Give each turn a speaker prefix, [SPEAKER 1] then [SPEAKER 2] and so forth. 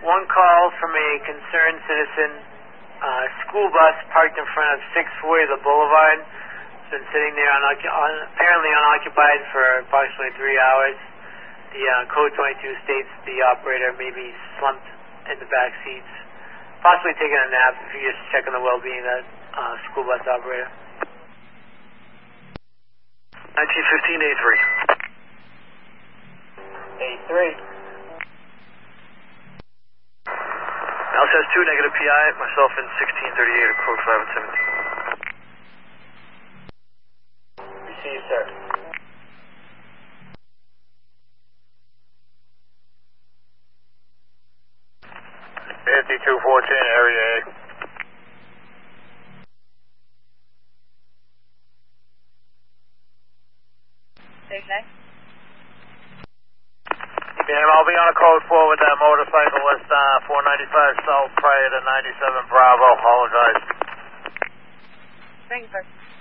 [SPEAKER 1] one call from a concerned citizen. School bus parked in front of 640 the Boulevard. It's been sitting there apparently unoccupied for approximately 3 hours. The code 22 states the operator may be slumped in the back seats, possibly taking a nap. If you just check on the well-being of that school bus operator.
[SPEAKER 2] 1915 A3.
[SPEAKER 1] A3.
[SPEAKER 2] Alice has 2 negative PI, myself in 1638 at code 5 and 17.
[SPEAKER 1] Received, sir.
[SPEAKER 2] Area A.
[SPEAKER 3] Okay.
[SPEAKER 2] Yeah, I'll be on a code 4 with that motorcyclist, 495 South prior to 97 Bravo. Apologize.
[SPEAKER 3] Thank you, sir.